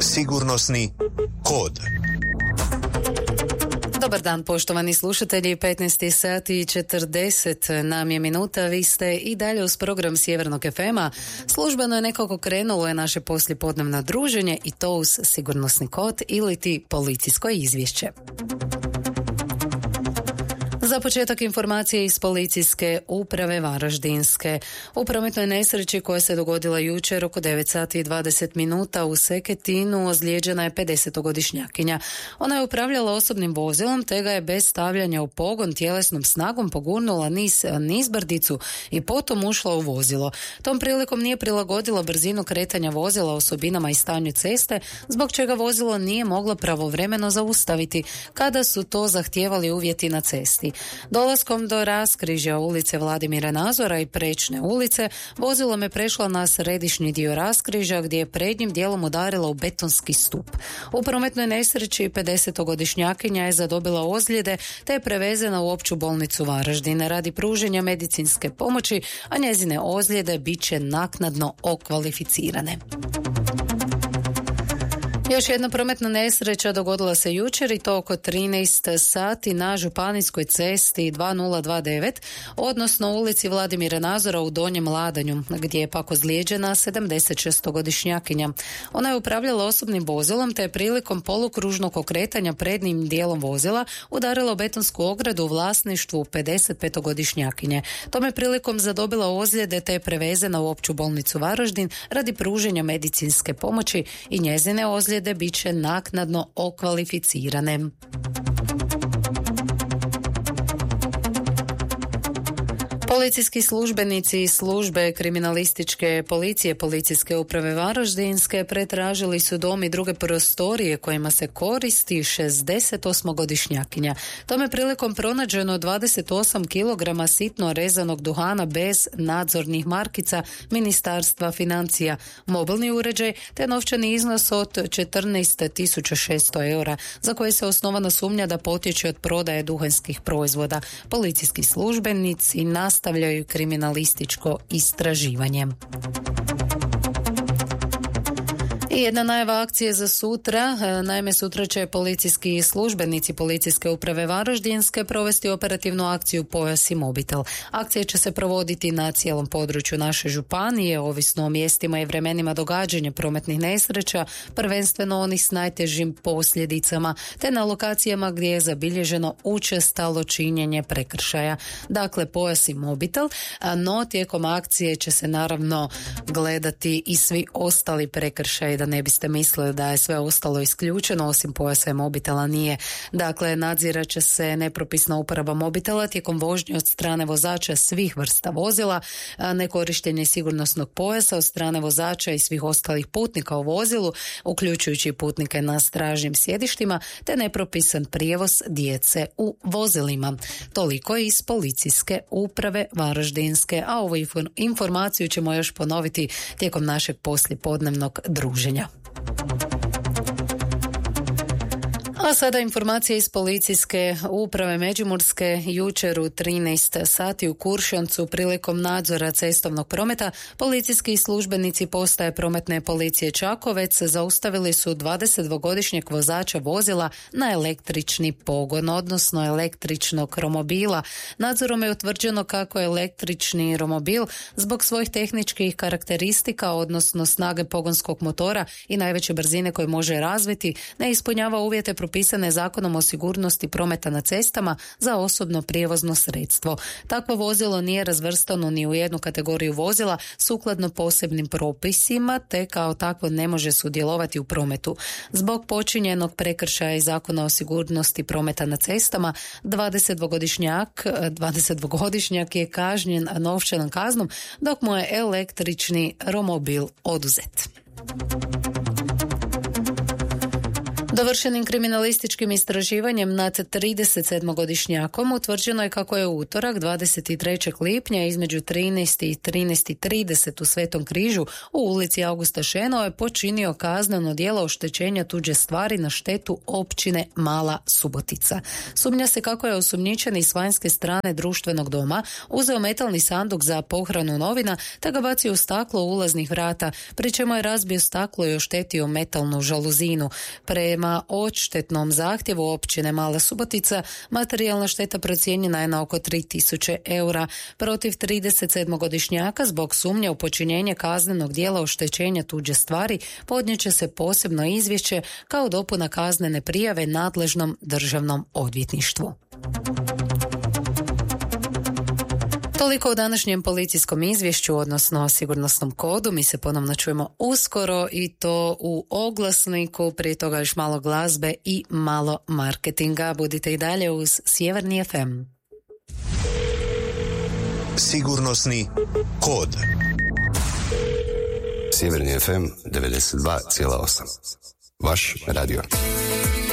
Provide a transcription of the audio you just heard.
Sigurnosni kod. Dobar dan, poštovani slušatelji, 15 sati i 40 nam je minuta, vi ste i dalje uz program Sjevernog FM-a. Službeno je nekako krenulo je naše poslijepodnevno druženje i to uz sigurnosni kod ili ti policijsko izvješće. Za početak informacije iz policijske uprave Varaždinske. U prometnoj nesreći koja se dogodila jučer oko 9 sati i 20 minuta u Seketinu ozlijeđena je 50-godišnjakinja. Ona je upravljala osobnim vozilom te ga je bez stavljanja u pogon tjelesnom snagom pogurnula niz nizbrdicu i potom ušla u vozilo. Tom prilikom nije prilagodila brzinu kretanja vozila osobinama i stanju ceste, zbog čega vozilo nije moglo pravovremeno zaustaviti kada su to zahtijevali uvjeti na cesti. Dolaskom do raskrižja ulice Vladimira Nazora i Prečne ulice, vozilom je prešla na središnji dio raskrižja gdje je prednjim dijelom udarila u betonski stup. U prometnoj nesreći 50-godišnjakinja je zadobila ozljede te je prevezena u opću bolnicu Varaždine radi pruženja medicinske pomoći, a njezine ozljede bit će naknadno okvalificirane. Još jedna prometna nesreća dogodila se jučer i to oko 13 sati na županijskoj cesti 2029, odnosno ulici Vladimira Nazora u Donjem Ladanju, gdje je pak ozlijeđena 76-godišnjakinja. Ona je upravljala osobnim vozilom te je prilikom polukružnog okretanja prednjim dijelom vozila udarila u betonsku ogradu u vlasništvu 55-godišnjakinje. Tome prilikom zadobila ozljede te je prevezena u opću bolnicu Varaždin radi pruženja medicinske pomoći i njezine ozljede bit će naknadno okvalificirane. Policijski službenici iz službe kriminalističke policije Policijske uprave Varaždinske pretražili su dom i druge prostorije kojima se koristi 68-godišnjakinja. Tome prilikom pronađeno 28 kg sitno rezanog duhana bez nadzornih markica Ministarstva financija, mobilni uređaj te novčani iznos od 14.600 eura za koje se osnovana sumnja da potječe od prodaje duhanskih proizvoda. Policijski službenici nastavljaju kriminalističko istraživanje. I jedna najava akcije za sutra. Naime, sutra će policijski službenici Policijske uprave Varaždinske provesti operativnu akciju Pojas i mobitel. Akcija će se provoditi na cijelom području naše županije, ovisno o mjestima i vremenima događanja prometnih nesreća, prvenstveno onih s najtežim posljedicama, te na lokacijama gdje je zabilježeno učestalo činjenje prekršaja. Dakle, pojas i mobitel, no tijekom akcije će se naravno gledati i svi ostali prekršaji, da ne biste mislili da je sve ostalo isključeno, osim pojasa i mobitela nije. Dakle, nadzirat će se nepropisna uporaba mobitela tijekom vožnje od strane vozača svih vrsta vozila, nekorištenje sigurnosnog pojasa od strane vozača i svih ostalih putnika u vozilu, uključujući putnike na stražnim sjedištima, te nepropisan prijevoz djece u vozilima. Toliko iz Policijske uprave Varaždinske, a ovu informaciju ćemo još ponoviti tijekom našeg poslijepodnevnog druženja. A sada informacije iz Policijske uprave Međimurske. Jučer u 13 sati u Kuršancu prilikom nadzora cestovnog prometa policijski službenici postaje prometne policije Čakovec zaustavili su 22-godišnjeg vozača vozila na električni pogon, odnosno električnog romobila. Nadzorom je utvrđeno kako je električni romobil zbog svojih tehničkih karakteristika, odnosno snage pogonskog motora i najveće brzine koje može razviti, ne ispunjava uvjete propisane Zakonom o sigurnosti prometa na cestama za osobno prijevozno sredstvo. Takvo vozilo nije razvrstano ni u jednu kategoriju vozila sukladno posebnim propisima, te kao takvo ne može sudjelovati u prometu. Zbog počinjenog prekršaja iz Zakona o sigurnosti prometa na cestama, 22-godišnjak je kažnjen novčanom kaznom, dok mu je električni romobil oduzet. Dovršenim kriminalističkim istraživanjem nad 37-godišnjakom utvrđeno je kako je u utorak 23. lipnja između 13 i 13:30 u Svetom Križu u ulici Augusta Šenoe počinio kazneno djelo oštećenja tuđe stvari na štetu općine Mala Subotica. Sumnja se kako je osumnjičeni s vanjske strane društvenog doma uzeo metalni sanduk za pohranu novina te ga bacio u staklo ulaznih vrata, pri čemu je razbio staklo i oštetio metalnu žaluzinu. Prema odštetnom zahtjevu općine Mala Subotica materijalna šteta procijenjena je na oko 3.000 eura. Protiv 37-godišnjaka zbog sumnje u počinjenje kaznenog djela oštećenja tuđe stvari podnijet će se posebno izvješće kao dopuna kaznene prijave nadležnom državnom odvjetništvu. Toliko u današnjem policijskom izvješću, odnosno sigurnosnom kodu. Mi se ponovno čujemo uskoro i to u oglasniku, prije toga još malo glazbe i malo marketinga. Budite i dalje uz Sjeverni FM. Sigurnosni kod. Sjeverni FM 92,8. Vaš radio.